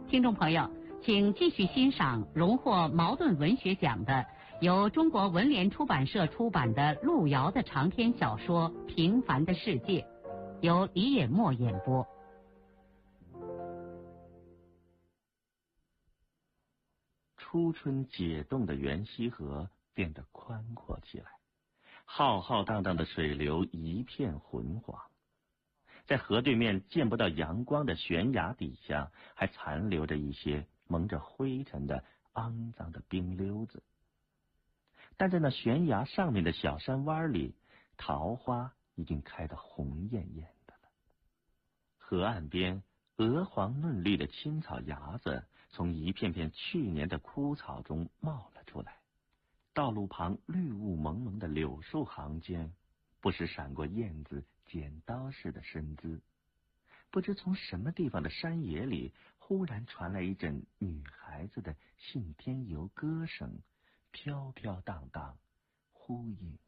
听众朋友，请继续欣赏荣获茅盾文学奖的由中国文联出版社出版的路遥的长篇小说《平凡的世界》，由李野墨演播。 初春解冻的沅溪河变得宽阔起来，浩浩荡荡的水流一片浑黄，在河对面见不到阳光的悬崖底下，还残留着一些蒙着灰尘的肮脏的冰溜子。但在那悬崖上面的小山湾里，桃花已经开得红艳艳的了。河岸边鹅黄嫩绿的青草芽子从一片片去年的枯草中冒了出来，道路旁绿雾蒙蒙的柳树行间，不时闪过燕子剪刀似的身姿。不知从什么地方的山野里，忽然传来一阵女孩子的信天游歌声，飘飘荡荡，忽隐